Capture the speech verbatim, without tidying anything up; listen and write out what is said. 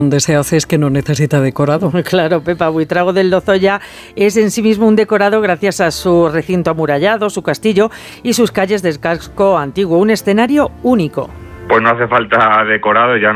donde se hace es que no necesita decorado. Claro, Pepa, Buitrago del Lozoya es en sí mismo un decorado gracias a su recinto amurallado, su castillo y sus calles del casco antiguo, un escenario único. Pues no hace falta decorado, ya